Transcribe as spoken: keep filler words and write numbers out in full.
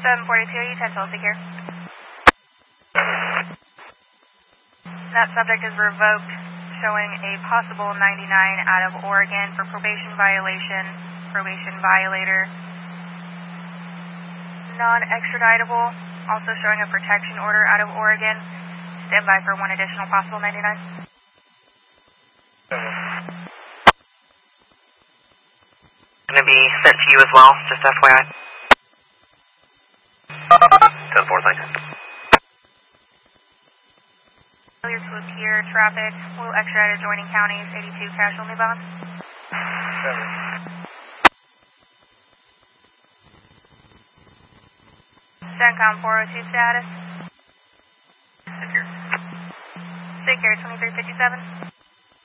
seven forty-two, utensil, take care. That subject is revoked, showing a possible ninety-nine out of Oregon for probation violation, probation violator. Non-extraditable, also showing a protection order out of Oregon. Stand by for one additional possible ninety-nine. Going to be sent to you as well, just F Y I. ten four, thank you. Failure to appear, traffic, will extradite adjoining counties, eighty-two cash only bound. CENTCOM four oh two status. Take care. Take care, twenty-three fifty-seven.